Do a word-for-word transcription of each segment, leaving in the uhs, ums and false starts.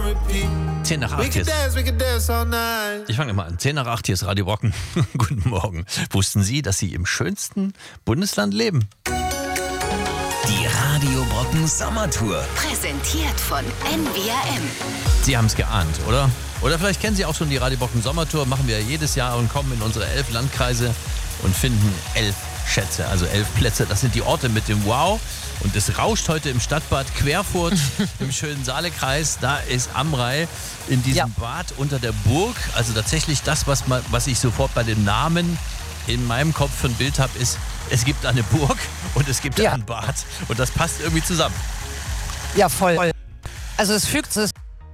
zehn nach acht ist. Ich fange mal an. zehn nach acht, hier ist Radio Brocken. Guten Morgen. Wussten Sie, dass Sie im schönsten Bundesland leben? Die Radio Brocken Sommertour. Präsentiert von N V R M. Sie haben es geahnt, oder? Oder vielleicht kennen Sie auch schon die Radio Brocken Sommertour. Machen wir jedes Jahr und kommen in unsere elf Landkreise und finden elf Schätze, also elf Plätze. Das sind die Orte mit dem Wow. Und es rauscht heute im Stadtbad Querfurt im schönen Saalekreis. Da ist Amrei in diesem ja. Bad unter der Burg. Also tatsächlich das, was, man, was ich sofort bei dem Namen in meinem Kopf für ein Bild habe, ist, es gibt eine Burg und es gibt ja. ein Bad. Und das passt irgendwie zusammen. Ja, voll. Also es fügt sich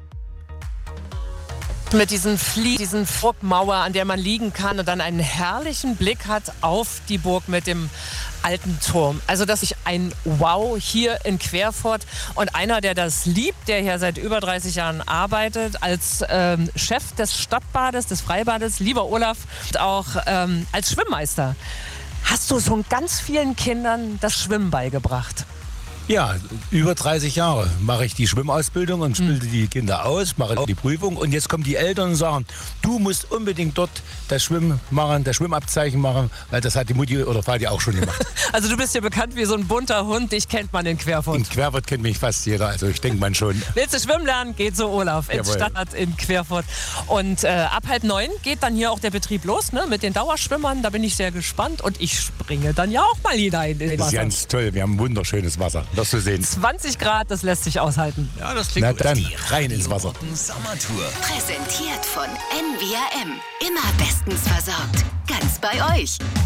mit diesen Flie diesen Burgmauer, an der man liegen kann und dann einen herrlichen Blick hat auf die Burg mit dem alten Turm. Also das ist ein Wow hier in Querfurt und einer, der das liebt, der hier seit über dreißig Jahren arbeitet, als ähm, Chef des Stadtbades, des Freibades, lieber Olaf, und auch ähm, als Schwimmmeister. Hast du so ganz vielen Kindern das Schwimmen beigebracht? Ja, über dreißig Jahre mache ich die Schwimmausbildung und bilde die Kinder aus, mache die Prüfung und jetzt kommen die Eltern und sagen, du musst unbedingt dort das Schwimmen machen, das Schwimmabzeichen machen, weil das hat die Mutti oder Vati auch schon gemacht. Also du bist ja bekannt wie so ein bunter Hund, dich kennt man in Querfurt. In Querfurt kennt mich fast jeder, also ich denke man schon. Willst du schwimmen lernen, geht so Olaf ins Jawohl. Stadtbad in Querfurt. Und äh, ab halb neun geht dann hier auch der Betrieb los, ne, mit den Dauerschwimmern, da bin ich sehr gespannt und ich springe dann ja auch mal hinein in den Das ist Wasser. ganz toll, wir haben wunderschönes Wasser, das zu sehen. zwanzig Grad, das lässt sich aushalten. Ja, das klingt Na gut. dann, rein ins Wasser. Sommertour. Präsentiert von N V R M. Immer bestens versorgt. Ganz bei euch.